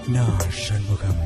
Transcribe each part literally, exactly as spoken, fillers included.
நான் Shanmugam.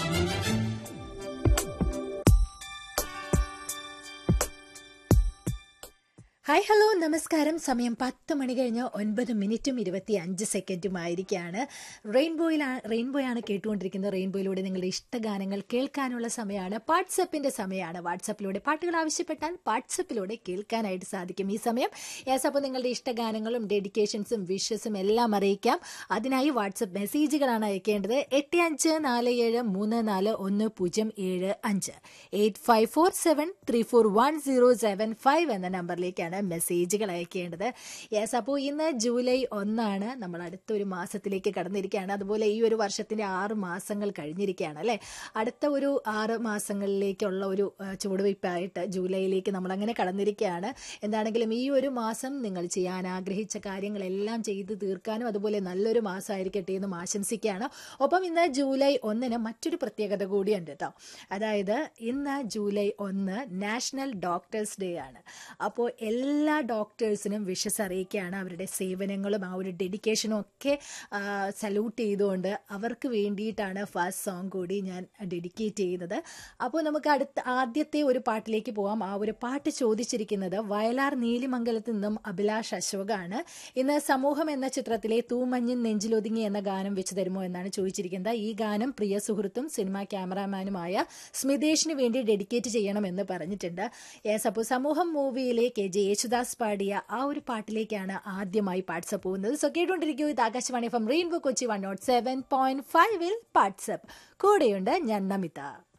Hi hello നമസ്കാരം. സമയം പത്ത് മണി കഴിഞ്ഞ് ഒൻപത് മിനിറ്റും ഇരുപത്തി അഞ്ച് സെക്കൻഡും ആയിരിക്കുകയാണ്. റെയിൻബോയിലാണ് റെയിൻബോയാണ് കേട്ടുകൊണ്ടിരിക്കുന്നത്. റെയിൻബോയിലൂടെ നിങ്ങളുടെ ഇഷ്ടഗാനങ്ങൾ കേൾക്കാനുള്ള സമയമാണ്. വാട്സപ്പിന്റെ സമയമാണ്. വാട്സപ്പിലൂടെ പാട്ടുകൾ ആവശ്യപ്പെട്ടാൽ വാട്സപ്പിലൂടെ കേൾക്കാനായിട്ട് സാധിക്കും ഈ സമയം. യെസ്, അപ്പോൾ നിങ്ങളുടെ ഇഷ്ടഗാനങ്ങളും ഡെഡിക്കേഷൻസും വിഷസും എല്ലാം അറിയിക്കാം. അതിനായി വാട്സപ്പ് മെസ്സേജുകളാണ് അയക്കേണ്ടത്. എട്ട് അഞ്ച് നാല് ഏഴ് മൂന്ന് നാല് ഒന്ന് പൂജ്യം ഏഴ് അഞ്ച് eight five four seven three four one zero seven five എന്ന നമ്പറിലേക്കാണ് മെസ്സേജുകൾ അയക്കേണ്ടത്. യെസ്, അപ്പോൾ ഇന്ന് ജൂലൈ ഒന്നാണ്. നമ്മൾ അടുത്തൊരു മാസത്തിലേക്ക് കടന്നിരിക്കുകയാണ്. അതുപോലെ ഈ ഒരു വർഷത്തിന്റെ ആറ് മാസങ്ങൾ കഴിഞ്ഞിരിക്കുകയാണ് അല്ലേ. അടുത്ത ഒരു ആറ് മാസങ്ങളിലേക്കുള്ള ഒരു ചുവടുവയ്പ്പായിട്ട് ജൂലൈയിലേക്ക് നമ്മൾ അങ്ങനെ കടന്നിരിക്കുകയാണ്. എന്താണെങ്കിലും ഈ ഒരു മാസം നിങ്ങൾ ചെയ്യാൻ ആഗ്രഹിച്ച കാര്യങ്ങളെല്ലാം ചെയ്ത് തീർക്കാനും അതുപോലെ നല്ലൊരു മാസമായിരിക്കട്ടെ എന്നും ആശംസിക്കുകയാണ്. ഒപ്പം ഇന്ന് ജൂലൈ ഒന്നിന് മറ്റൊരു പ്രത്യേകത കൂടിയുണ്ട് കേട്ടോ. അതായത് ഇന്ന് ജൂലൈ ഒന്ന് നാഷണൽ ഡോക്ടേഴ്സ് ഡേ ആണ്. അപ്പോൾ എല്ലാ ഡോക്ടേഴ്സിനും വിഷസ് അറിയിക്കുകയാണ്. അവരുടെ സേവനങ്ങളും ആ ഒരു ഡെഡിക്കേഷനും ഒക്കെ സല്യൂട്ട് ചെയ്തുകൊണ്ട് അവർക്ക് വേണ്ടിയിട്ടാണ് ഫസ്റ്റ് സോങ് കൂടി ഞാൻ ഡെഡിക്കേറ്റ് ചെയ്യുന്നത്. അപ്പോൾ നമുക്ക് അടുത്ത ആദ്യത്തെ ഒരു പാട്ടിലേക്ക് പോകാം. ആ ഒരു പാട്ട് ചോദിച്ചിരിക്കുന്നത് വയലാർ നീലിമംഗലത്ത് നിന്നും അഭിലാഷ് അശോകാണ്. ഇന്ന് സമൂഹം എന്ന ചിത്രത്തിലെ തൂമഞ്ഞിൻ നെഞ്ചിലൊതുങ്ങി എന്ന ഗാനം വെച്ച് തരുമോ എന്നാണ് ചോദിച്ചിരിക്കുന്നത്. ഈ ഗാനം പ്രിയ സുഹൃത്തും സിനിമാ ക്യാമറാമാനുമായ സ്മിതേഷിന് വേണ്ടി ഡെഡിക്കേറ്റ് ചെയ്യണമെന്ന് പറഞ്ഞിട്ടുണ്ട്. യെസ്, അപ്പോൾ സമൂഹം മൂവിയിലെ കെ ജെ യേശുദാസ് പാടിയ ആ ഒരു പാട്ടിലേക്കാണ് ആദ്യമായി പാട്സപ്പ് പോകുന്നത്. സോ കേട്ടുകൊണ്ടിരിക്കൂ. ഇത് Akashvani F M rainbow Kochi one not seven point ഫൈവിൽ പാട്സപ്പ്. കൂടെയുണ്ട് ഞാൻ നമിത.